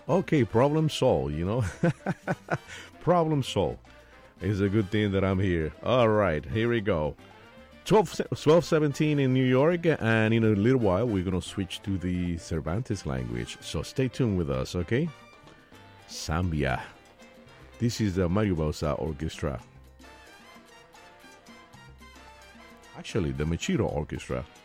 Okay, problem solved, you know? Problem solved. It's a good thing that I'm here. All right, here we go. 12:17 in New York, and in a little while, we're going to switch to the Cervantes language. So stay tuned with us, okay? Zambia. This is the Mario Bauza Orchestra. Actually, the Michiro Orchestra.